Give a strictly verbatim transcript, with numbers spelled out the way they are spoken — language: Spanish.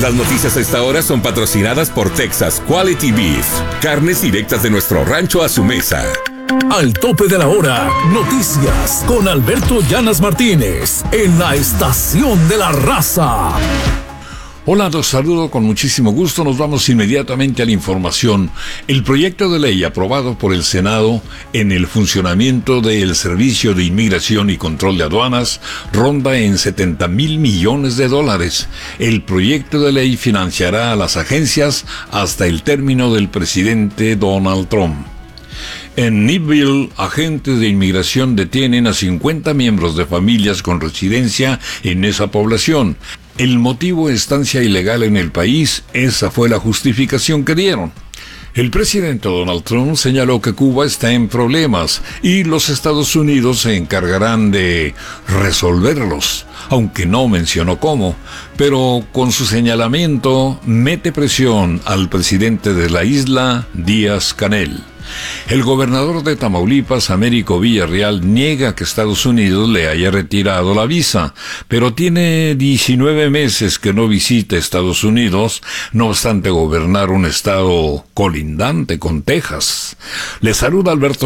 Las noticias a esta hora son patrocinadas por Texas Quality Beef. Carnes directas de nuestro rancho a su mesa. Al tope de la hora, noticias con Alberto Llanas Martínez en la Estación de la Raza. Hola, los saludo con muchísimo gusto. Nos vamos inmediatamente a la información. El proyecto de ley aprobado por el Senado en el funcionamiento del Servicio de Inmigración y Control de Aduanas ronda en setenta mil millones de dólares. El proyecto de ley financiará a las agencias hasta el término del presidente Donald Trump. En Nibbville, agentes de inmigración detienen a cincuenta miembros de familias con residencia en esa población. El motivo estancia ilegal en el país, esa fue la justificación que dieron. El presidente Donald Trump señaló que Cuba está en problemas y los Estados Unidos se encargarán de resolverlos, aunque no mencionó cómo, pero con su señalamiento mete presión al presidente de la isla, Díaz-Canel. El gobernador de Tamaulipas, Américo Villarreal, niega que Estados Unidos le haya retirado la visa, pero tiene diecinueve meses que no visita Estados Unidos, no obstante gobernar un estado colindante con Texas. Le saluda Alberto